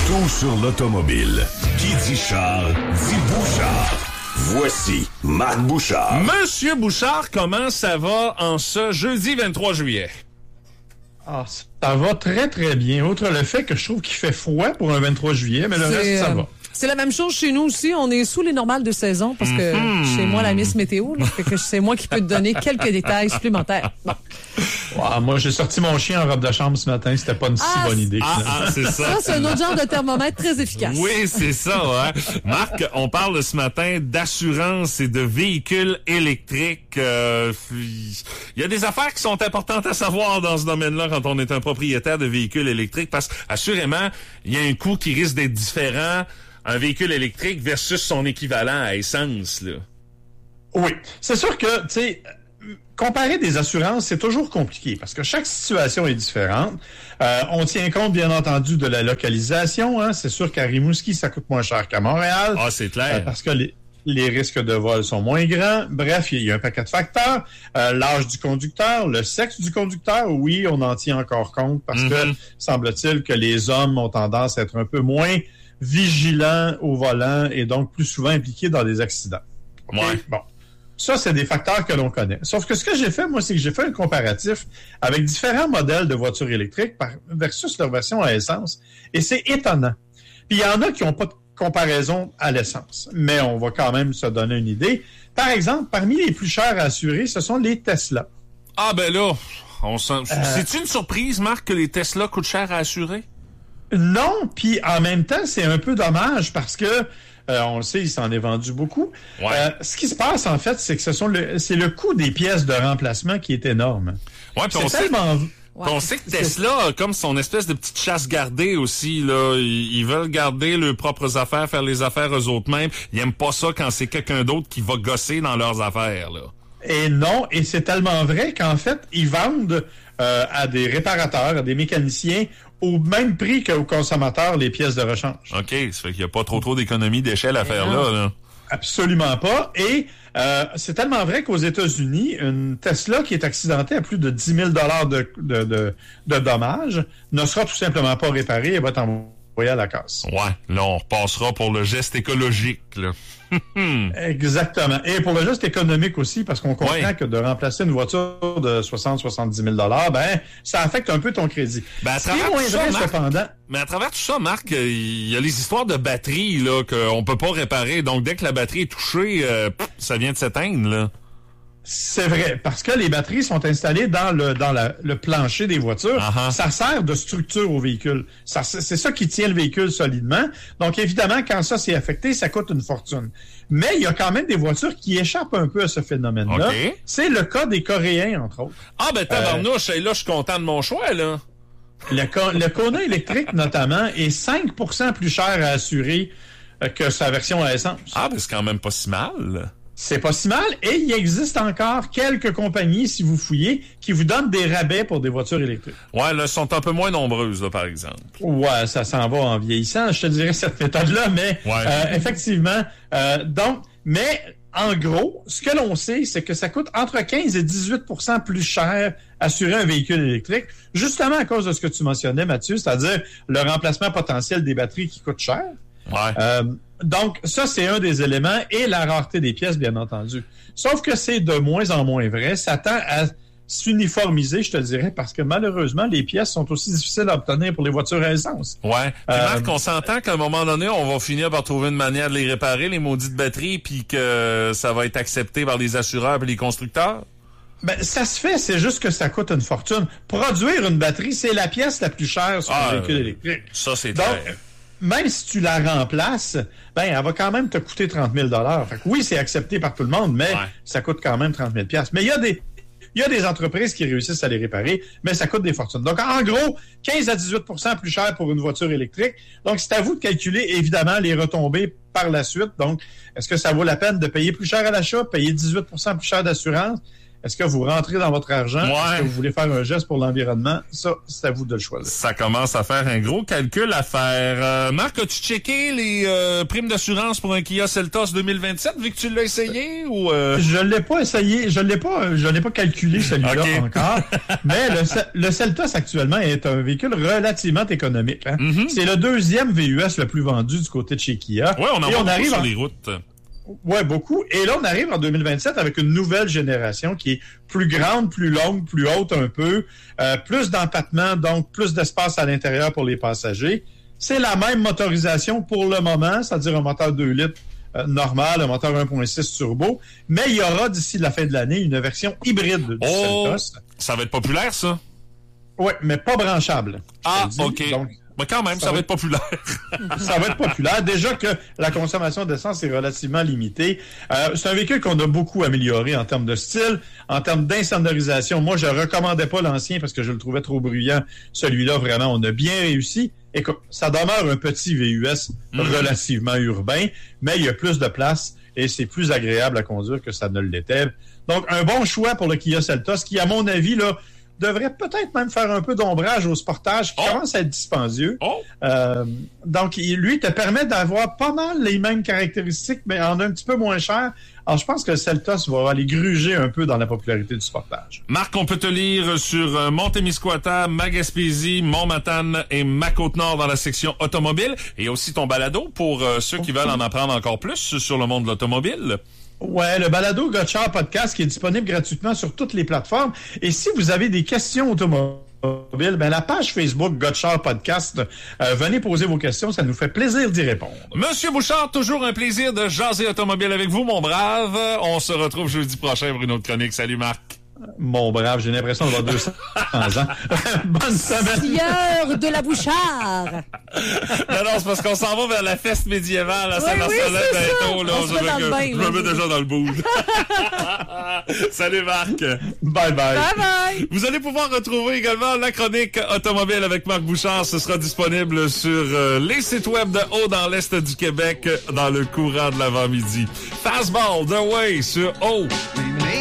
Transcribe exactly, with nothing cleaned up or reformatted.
Tout sur l'automobile. Qui dit char, dit Bouchard. Voici Marc Bouchard. Monsieur Bouchard, comment ça va en ce jeudi vingt-trois juillet? Ah, ça va très, très bien. Outre le fait que je trouve qu'il fait froid pour un vingt-trois juillet, mais le C'est, reste, ça euh, va. C'est la même chose chez nous aussi. On est sous les normales de saison parce que Mm-hmm. chez moi, la Miss Météo, là, fait que c'est moi qui peux te donner quelques détails supplémentaires. Bon. Wow, moi, j'ai sorti mon chien en robe de chambre ce matin. C'était pas une Ah, si bonne idée. Ah, finalement. ah, c'est ça. Ça, c'est un autre genre de thermomètre très efficace. Oui, c'est ça, hein. Marc, on parle ce matin d'assurance et de véhicules électriques. Euh, il y a des affaires qui sont importantes à savoir dans ce domaine-là quand on est un propriétaire de véhicules électriques parce qu'assurément, il y a un coût qui risque d'être différent, un véhicule électrique versus son équivalent à essence, là. Oui. C'est sûr que, tu sais, comparer des assurances, c'est toujours compliqué parce que chaque situation est différente. Euh, on tient compte, bien entendu, de la localisation. Hein. C'est sûr qu'à Rimouski, ça coûte moins cher qu'à Montréal. Ah, c'est clair. Euh, parce que les, les risques de vol sont moins grands. Bref, il y a un paquet de facteurs. Euh, l'âge du conducteur, le sexe du conducteur, oui, on en tient encore compte parce Mm-hmm. que semble-t-il que les hommes ont tendance à être un peu moins vigilants au volant et donc plus souvent impliqués dans des accidents. Okay? Ouais. Bon. Ça, c'est des facteurs que l'on connaît. Sauf que ce que j'ai fait, moi, c'est que j'ai fait un comparatif avec différents modèles de voitures électriques par, versus leur version à essence. Et c'est étonnant. Puis il y en a qui n'ont pas de comparaison à l'essence. Mais on va quand même se donner une idée. Par exemple, parmi les plus chers à assurer, ce sont les Tesla. Ah, ben là, on sent... Euh... C'est-tu une surprise, Marc, que les Tesla coûtent cher à assurer? Non, puis en même temps, c'est un peu dommage parce que Euh, on le sait, il s'en est vendu beaucoup. Ouais. Euh, ce qui se passe, en fait, c'est que ce sont le, c'est le coût des pièces de remplacement qui est énorme. Ouais, puis on c'est sait, tellement... Ouais. on sait que Tesla a comme son espèce de petite chasse gardée aussi, là. Ils, ils veulent garder leurs propres affaires, faire les affaires eux autres mêmes. Ils aiment pas ça quand c'est quelqu'un d'autre qui va gosser dans leurs affaires, là. Et non, et c'est tellement vrai qu'en fait, ils vendent euh, à des réparateurs, à des mécaniciens, au même prix qu'aux consommateurs les pièces de rechange. OK, ça fait qu'il n'y a pas trop trop d'économies d'échelle à faire là, là. Absolument pas. Et euh, c'est tellement vrai qu'aux États-Unis, une Tesla qui est accidentée à plus de dix mille dollars de, de, de, de dommages ne sera tout simplement pas réparée et va être envoyée à la casse. Ouais, là, on repassera pour le geste écologique, là. Exactement. Et pour le geste économique aussi, parce qu'on comprend ouais. que de remplacer une voiture de soixante à soixante-dix mille dollars, ben, ça affecte un peu ton crédit. Ben, à Ce qui est travers moins tout ça, vrai, Marc, cependant. Mais à travers tout ça, Marc, il y a les histoires de batterie, là, qu'on peut pas réparer. Donc, dès que la batterie est touchée, euh, ça vient de s'éteindre, là. C'est vrai, parce que les batteries sont installées dans le dans la, le plancher des voitures. Uh-huh. Ça sert de structure au véhicule. Ça, c'est ça qui tient le véhicule solidement. Donc, évidemment, quand ça s'est affecté, ça coûte une fortune. Mais il y a quand même des voitures qui échappent un peu à ce phénomène-là. Okay. C'est le cas des Coréens, entre autres. Ah, ben, tabarnouche, euh, là, je suis content de mon choix, là. Le, le Kona électrique, notamment, est cinq pour cent plus cher à assurer que sa version à essence. Ah, ben, c'est quand même pas si mal. C'est pas si mal. Et il existe encore quelques compagnies, si vous fouillez, qui vous donnent des rabais pour des voitures électriques. Ouais, là, elles sont un peu moins nombreuses, là, par exemple. Ouais, ça s'en va en vieillissant, je te dirais, cette méthode-là. Mais ouais. euh, effectivement, euh, donc, mais en gros, ce que l'on sait, c'est que ça coûte entre quinze et dix-huit pour cent plus cher assurer un véhicule électrique, justement à cause de ce que tu mentionnais, Mathieu, c'est-à-dire le remplacement potentiel des batteries qui coûte cher. Ouais. Euh, donc, ça, c'est un des éléments, et la rareté des pièces, bien entendu. Sauf que c'est de moins en moins vrai. Ça tend à s'uniformiser, je te dirais, parce que malheureusement, les pièces sont aussi difficiles à obtenir pour les voitures à essence. Ouais. Puis Euh, Marc, on s'entend qu'à un moment donné, on va finir par trouver une manière de les réparer, les maudites batteries, puis que ça va être accepté par les assureurs et les constructeurs? Ben, ça se fait, c'est juste que ça coûte une fortune. Produire une batterie, c'est la pièce la plus chère sur ah, un véhicule électrique. Ça, c'est Donc, clair. même si tu la remplaces, ben, elle va quand même te coûter trente mille dollars. Fait que oui, c'est accepté par tout le monde, mais ouais. ça coûte quand même trente mille dollars. Mais il y a des, il y a des entreprises qui réussissent à les réparer, mais ça coûte des fortunes. Donc, en gros, quinze à dix-huit pour cent plus cher pour une voiture électrique. Donc, c'est à vous de calculer, évidemment, les retombées par la suite. Donc, est-ce que ça vaut la peine de payer plus cher à l'achat, payer dix-huit pour cent plus cher d'assurance? Est-ce que vous rentrez dans votre argent? Ouais. Est-ce que vous voulez faire un geste pour l'environnement? Ça, c'est à vous de le choisir. Ça commence à faire un gros calcul à faire. Euh, Marc, as-tu checké les euh, primes d'assurance pour un Kia Seltos deux mille vingt-sept, vu que tu l'as essayé? ou euh... Je l'ai pas essayé, je l'ai pas, je l'ai pas calculé celui-là okay. encore. Mais le, le Seltos actuellement est un véhicule relativement économique. Hein? Mm-hmm. C'est le deuxième V U S le plus vendu du côté de chez Kia. Oui, on en voit beaucoup sur en... les routes. Ouais, beaucoup. Et là, on arrive en deux mille vingt-sept avec une nouvelle génération qui est plus grande, plus longue, plus haute un peu, euh, plus d'empattement, donc plus d'espace à l'intérieur pour les passagers. C'est la même motorisation pour le moment, c'est-à-dire un moteur deux litres euh, normal, un moteur un virgule six turbo, mais il y aura d'ici la fin de l'année une version hybride du oh, Seltos. Ça va être populaire, ça? Oui, mais pas branchable. Ah, OK. Donc, mais quand même, ça, ça va être populaire. Ça va être populaire. Déjà que la consommation d'essence est relativement limitée. Euh, c'est un véhicule qu'on a beaucoup amélioré en termes de style, en termes d'insonorisation. Moi, je recommandais pas l'ancien parce que je le trouvais trop bruyant. Celui-là, vraiment, on a bien réussi. Écoute, ça demeure un petit V U S mmh. relativement urbain, mais il y a plus de place et c'est plus agréable à conduire que ça ne l'était. Donc, un bon choix pour le Kia Seltos qui, à mon avis, là, devrait peut-être même faire un peu d'ombrage au Sportage qui oh. commence à être dispendieux. Oh. Euh, donc, il, lui, te permet d'avoir pas mal les mêmes caractéristiques, mais en un petit peu moins cher. Alors, je pense que le Seltos va aller gruger un peu dans la popularité du Sportage. Marc, on peut te lire sur Montémiscouata, ma Gaspésie, Mont-Matane et ma Côte-Nord dans la section automobile. Et aussi ton balado pour euh, ceux qui veulent en apprendre encore plus sur le monde de l'automobile. Ouais, le balado Gotchard Podcast qui est disponible gratuitement sur toutes les plateformes. Et si vous avez des questions automobiles, ben la page Facebook Gotchard Podcast, euh, venez poser vos questions, ça nous fait plaisir d'y répondre. Monsieur Bouchard, toujours un plaisir de jaser automobile avec vous, mon brave. On se retrouve jeudi prochain pour une autre chronique. Salut Marc. Mon brave, j'ai l'impression d'avoir deux cents ans. Bonne semaine. Sieur de la Bouchard. Non, non, c'est parce qu'on s'en va vers la fête médiévale à Saint-Marcelin oui, bientôt. Là, on se met dans le bain, je me mets déjà dans le bout. Salut Marc. Bye bye. Bye bye. Vous allez pouvoir retrouver également la chronique automobile avec Marc Bouchard. Ce sera disponible sur euh, les sites web de Haut dans l'Est du Québec dans le courant de l'avant-midi. Fastball, The Way sur Haut.